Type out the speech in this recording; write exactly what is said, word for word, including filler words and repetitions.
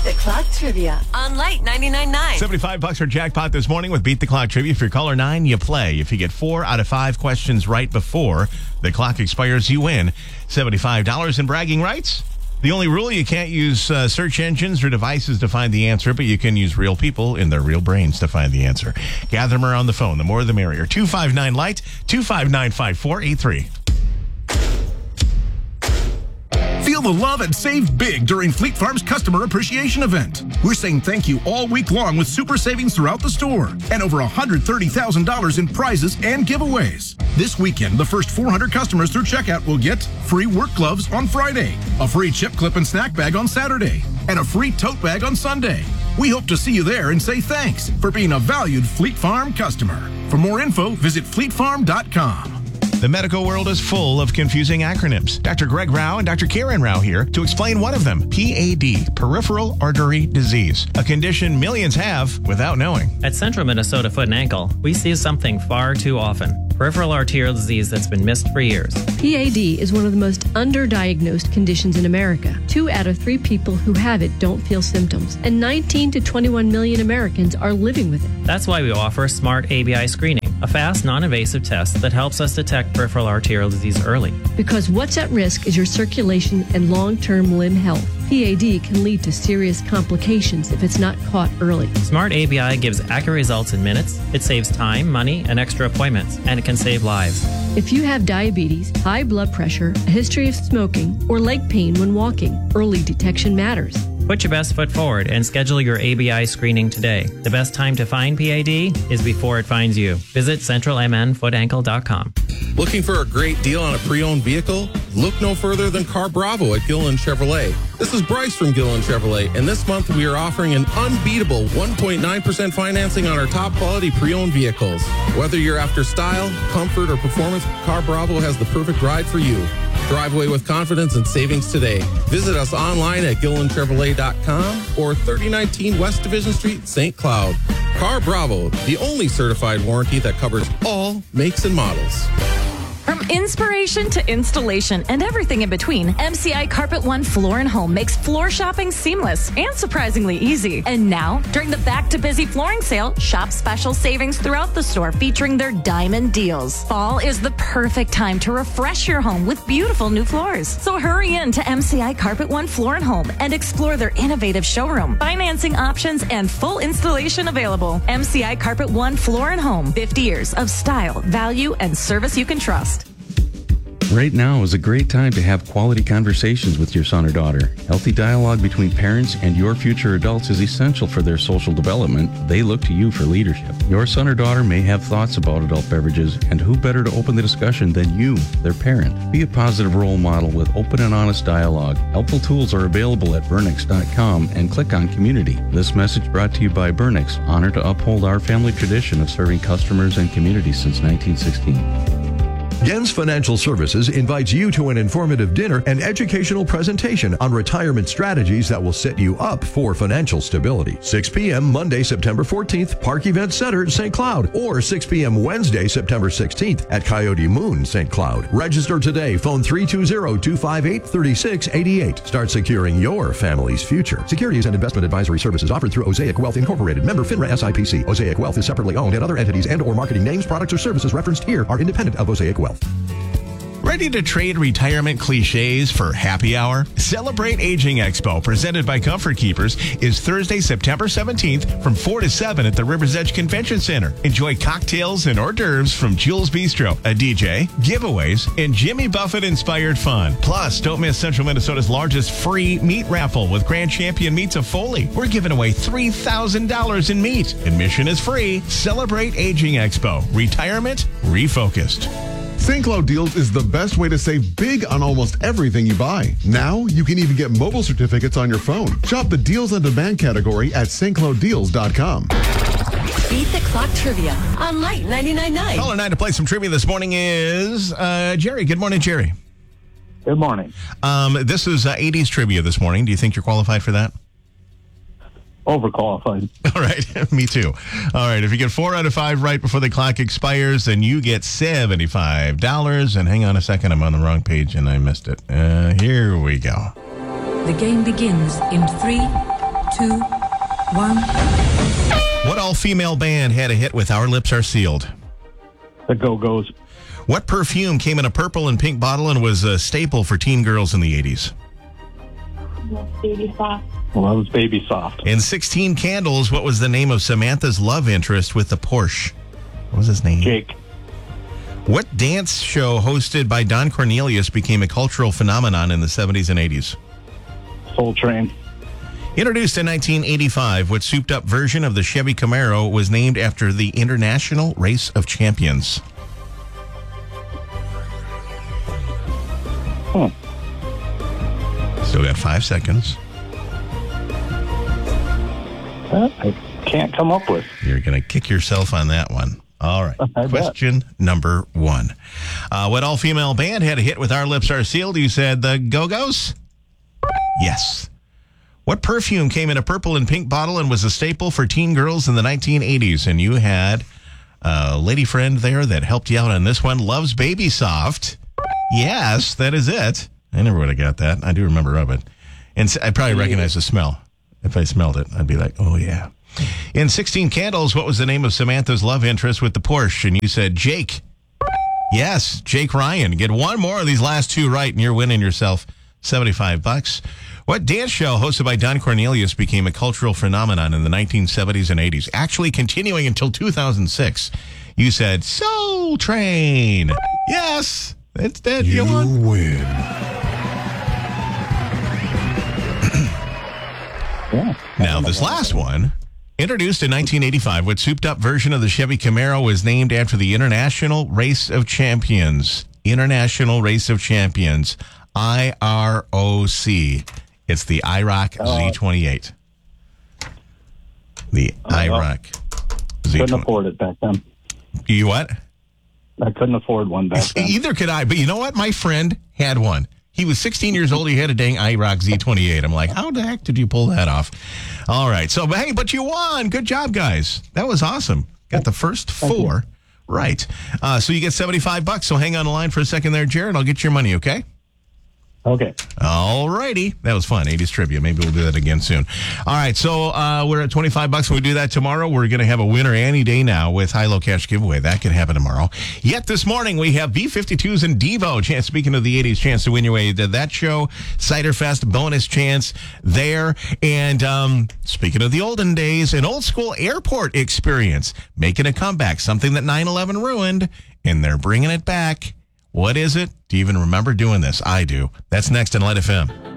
the Clock Trivia on Light ninety-nine point nine. seventy-five bucks for jackpot this morning with Beat the Clock Trivia. If you're caller nine, you play. If you get four out of five questions right before the clock expires, you win seventy-five dollars in bragging rights. The only rule, you can't use uh, search engines or devices to find the answer, but you can use real people in their real brains to find the answer. Gather them around the phone. The more the merrier. two five nine light, two five nine, five four eight three. Feel the love and save big during Fleet Farm's Customer Appreciation Event. We're saying thank you all week long with super savings throughout the store and over one hundred thirty thousand dollars in prizes and giveaways. This weekend, the first four hundred customers through checkout will get free work gloves on Friday, a free chip clip and snack bag on Saturday, and a free tote bag on Sunday. We hope to see you there and say thanks for being a valued Fleet Farm customer. For more info, visit fleet farm dot com. The medical world is full of confusing acronyms. Doctor Greg Rao and Doctor Karen Rao here to explain one of them. P A D, peripheral artery disease, a condition millions have without knowing. At Central Minnesota Foot and Ankle, we see something far too often. Peripheral arterial disease that's been missed for years. P A D is one of the most underdiagnosed conditions in America. Two out of three people who have it don't feel symptoms, and nineteen to twenty-one million Americans are living with it. That's why we offer Smart A B I Screening, a fast, non-invasive test that helps us detect peripheral arterial disease early. Because what's at risk is your circulation and long-term limb health. P A D can lead to serious complications if it's not caught early. Smart A B I gives accurate results in minutes. It saves time, money, and extra appointments, and it can save lives. If you have diabetes, high blood pressure, a history of smoking, or leg pain when walking, early detection matters. Put your best foot forward and schedule your A B I screening today. The best time to find P A D is before it finds you. Visit central m n foot ankle dot com. Looking for a great deal on a pre-owned vehicle? Look no further than Car Bravo at Gillen Chevrolet. This is Bryce from Gillen Chevrolet, and this month we are offering an unbeatable one point nine percent financing on our top quality pre-owned vehicles. Whether you're after style, comfort, or performance, Car Bravo has the perfect ride for you. Drive away with confidence and savings today. Visit us online at gillen chevrolet dot com or thirty nineteen West Division Street, Saint Cloud. Car Bravo, the only certified warranty that covers all makes and models. From inspiration to installation and everything in between, M C I Carpet One Floor and Home makes floor shopping seamless and surprisingly easy. And now, during the Back to Busy flooring sale, shop special savings throughout the store featuring their diamond deals. Fall is the perfect time to refresh your home with beautiful new floors. So hurry in to M C I Carpet One Floor and Home and explore their innovative showroom, financing options, and full installation available. M C I Carpet One Floor and Home, fifty years of style, value, and service you can trust. Right now is a great time to have quality conversations with your son or daughter. Healthy dialogue between parents and your future adults is essential for their social development. They look to you for leadership. Your son or daughter may have thoughts about adult beverages, and who better to open the discussion than you, their parent? Be a positive role model with open and honest dialogue. Helpful tools are available at burnix dot com and click on Community. This message brought to you by Burnix, honored to uphold our family tradition of serving customers and communities since nineteen sixteen. Gens Financial Services invites you to an informative dinner and educational presentation on retirement strategies that will set you up for financial stability. six p.m. Monday, September fourteenth, Park Event Center, Saint Cloud, or six p.m. Wednesday, September sixteenth at Coyote Moon, Saint Cloud. Register today. Phone three two zero, two five eight, three six eight eight. Start securing your family's future. Securities and investment advisory services offered through Osaic Wealth Incorporated. Member FINRA S I P C. Osaic Wealth is separately owned, and other entities and or marketing names, products, or services referenced here are independent of Osaic Wealth. Ready to trade retirement cliches for happy hour? Celebrate Aging Expo, presented by Comfort Keepers, is Thursday, September seventeenth from four to seven at the River's Edge Convention Center. Enjoy cocktails and hors d'oeuvres from Jules Bistro, a D J, giveaways, and Jimmy Buffett-inspired fun. Plus, don't miss Central Minnesota's largest free meat raffle with Grand Champion Meats of Foley. We're giving away three thousand dollars in meat. Admission is free. Celebrate Aging Expo. Retirement refocused. Saint Cloud Deals is the best way to save big on almost everything you buy. Now, you can even get mobile certificates on your phone. Shop the Deals on Demand category at s t cloud deals dot com. Beat the Clock Trivia on Light ninety-nine point nine. Caller nine to play some trivia this morning is uh, Jerry. Good morning, Jerry. Good morning. Um, this is uh, eighties trivia this morning. Do you think you're qualified for that? Overqualified. All right. Me too. All right. If you get four out of five right before the clock expires, then you get seventy-five dollars. And hang on a second. I'm on the wrong page and I missed it. Uh, here we go. The game begins in three, two, one. What all-female band had a hit with Our Lips Are Sealed? The Go-Go's. What perfume came in a purple and pink bottle and was a staple for teen girls in the eighties? Baby Soft. Well, that was Baby Soft. In sixteen Candles, what was the name of Samantha's love interest with the Porsche? What was his name? Jake. What dance show hosted by Don Cornelius became a cultural phenomenon in the seventies and eighties? Soul Train. Introduced in nineteen eighty-five, what souped-up version of the Chevy Camaro was named after the International Race of Champions? Hmm. Still got five seconds. That I can't come up with. You're going to kick yourself on that one. All right. I Question bet. number one. Uh, what all-female band had a hit with Our Lips Are Sealed? You said the Go-Go's? Yes. What perfume came in a purple and pink bottle and was a staple for teen girls in the nineteen eighties? And you had a lady friend there that helped you out on this one. Love's Baby Soft. Yes, that is it. I never would have got that. I do remember of it. And I'd probably recognize the smell. If I smelled it, I'd be like, oh, yeah. In sixteen Candles, what was the name of Samantha's love interest with the Porsche? And you said Jake. Yes, Jake Ryan. Get one more of these last two right, and you're winning yourself seventy-five bucks. What dance show hosted by Don Cornelius became a cultural phenomenon in the nineteen seventies and eighties, actually continuing until two thousand six? You said Soul Train. Yes, it's dead. You, you won. win. Yeah. Now, this last one, introduced in nineteen eighty-five, what souped-up version of the Chevy Camaro was named after the International Race of Champions? International Race of Champions, I R O C. It's the I R O C uh, Z twenty-eight. The uh, I R O C Z twenty-eight. Couldn't afford it back then. You what? I couldn't afford one back then. Either could I. But you know what? My friend had one. He was sixteen years old. He had a dang I R O C Z twenty-eight. I'm like, how the heck did you pull that off? All right. So, hey, but you won. Good job, guys. That was awesome. Got the first four right. Uh, so you get seventy-five bucks. So hang on the line for a second there, Jared. I'll get your money, okay? Okay. All righty. That was fun. eighties trivia. Maybe we'll do that again soon. All right. So uh, we're at twenty-five bucks. When we do that tomorrow, we're going to have a winner any day now with high-low cash giveaway. That could happen tomorrow. Yet this morning, we have B fifty-twos and Devo. Chance, speaking of the eighties, chance to win your way to that show. Cider Fest bonus chance there. And um, speaking of the olden days, an old-school airport experience. Making a comeback. Something that nine eleven ruined. And they're bringing it back. What is it? Do you even remember doing this? I do. That's next on Light F M.